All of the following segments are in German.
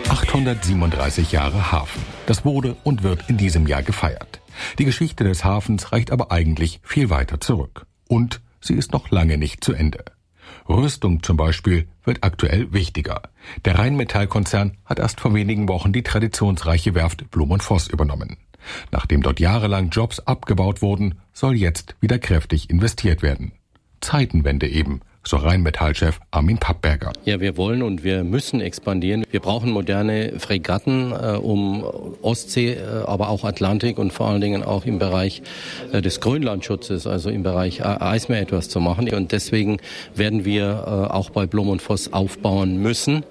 837 Jahre Hafen. Das wurde und wird in diesem Jahr gefeiert. Die Geschichte des Hafens reicht aber eigentlich viel weiter zurück. Und sie ist noch lange nicht zu Ende. Rüstung zum Beispiel wird aktuell wichtiger. Der Rheinmetall-Konzern hat erst vor wenigen Wochen die traditionsreiche Werft Blum & Voss übernommen. Nachdem dort jahrelang Jobs abgebaut wurden, soll jetzt wieder kräftig investiert werden. Zeitenwende eben, so Rheinmetall-Chef Armin Pappberger. Ja, wir wollen und wir müssen expandieren. Wir brauchen moderne Fregatten, um Ostsee, aber auch Atlantik und vor allen Dingen auch im Bereich des Grönlandschutzes, also im Bereich Eismeer etwas zu machen. Und deswegen werden wir auch bei Blum & Voss aufbauen müssen.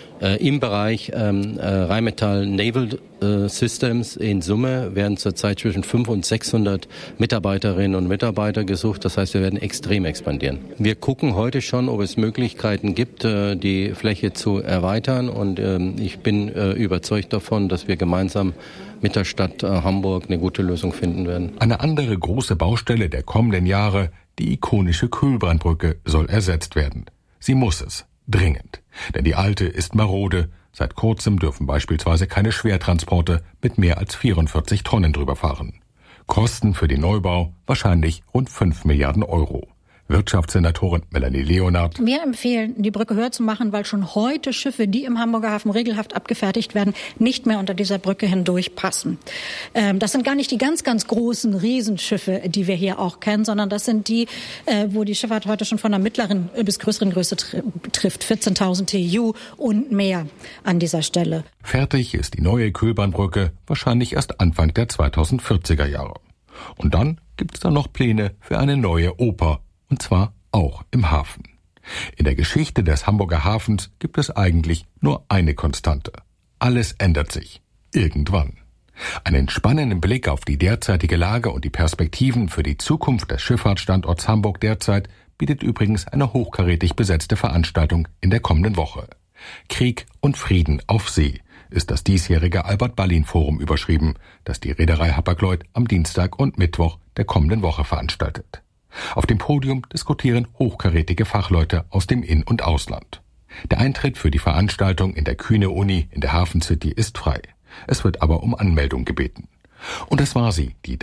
Im Bereich Rheinmetall Naval Systems in Summe werden zurzeit zwischen 500 und 600 Mitarbeiterinnen und Mitarbeiter gesucht. Das heißt, wir werden extrem expandieren. Wir gucken heute schon, ob es Möglichkeiten gibt, die Fläche zu erweitern. Und ich bin überzeugt davon, dass wir gemeinsam mit der Stadt Hamburg eine gute Lösung finden werden. Eine andere große Baustelle der kommenden Jahre, die ikonische Kühlbrandbrücke, soll ersetzt werden. Sie muss es. Dringend. Denn die alte ist marode. Seit kurzem dürfen beispielsweise keine Schwertransporte mit mehr als 44 Tonnen drüber fahren. Kosten für den Neubau wahrscheinlich rund 5 Milliarden Euro. Wirtschaftssenatorin Melanie Leonard. Wir empfehlen, die Brücke höher zu machen, weil schon heute Schiffe, die im Hamburger Hafen regelhaft abgefertigt werden, nicht mehr unter dieser Brücke hindurch passen. Das sind gar nicht die ganz, ganz großen Riesenschiffe, die wir hier auch kennen, sondern das sind die, wo die Schifffahrt heute schon von einer mittleren bis größeren Größe trifft. 14.000 TEU und mehr an dieser Stelle. Fertig ist die neue Kühlbahnbrücke wahrscheinlich erst Anfang der 2040er Jahre. Und dann gibt es da noch Pläne für eine neue Oper. Und zwar auch im Hafen. In der Geschichte des Hamburger Hafens gibt es eigentlich nur eine Konstante. Alles ändert sich. Irgendwann. Einen spannenden Blick auf die derzeitige Lage und die Perspektiven für die Zukunft des Schifffahrtsstandorts Hamburg derzeit bietet übrigens eine hochkarätig besetzte Veranstaltung in der kommenden Woche. Krieg und Frieden auf See ist das diesjährige Albert-Ballin-Forum überschrieben, das die Reederei Hapag-Lloyd am Dienstag und Mittwoch der kommenden Woche veranstaltet. Auf dem Podium diskutieren hochkarätige Fachleute aus dem In- und Ausland. Der Eintritt für die Veranstaltung in der Kühne-Uni in der Hafen City ist frei. Es wird aber um Anmeldung gebeten. Und das war sie, die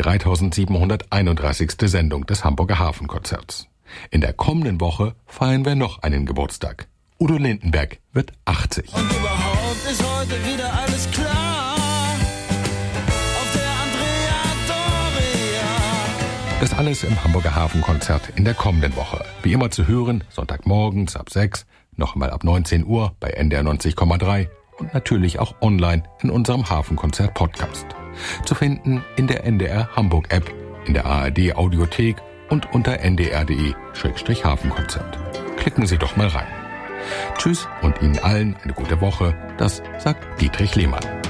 3731. Sendung des Hamburger Hafenkonzerts. In der kommenden Woche feiern wir noch einen Geburtstag. Udo Lindenberg wird 80. Und überhaupt ist heute wieder alles klar. Das alles im Hamburger Hafenkonzert in der kommenden Woche. Wie immer zu hören, Sonntagmorgens ab 6, nochmal ab 19 Uhr bei NDR 90,3 und natürlich auch online in unserem Hafenkonzert-Podcast. Zu finden in der NDR Hamburg App, in der ARD Audiothek und unter ndr.de/Hafenkonzert. Klicken Sie doch mal rein. Tschüss und Ihnen allen eine gute Woche. Das sagt Dietrich Lehmann.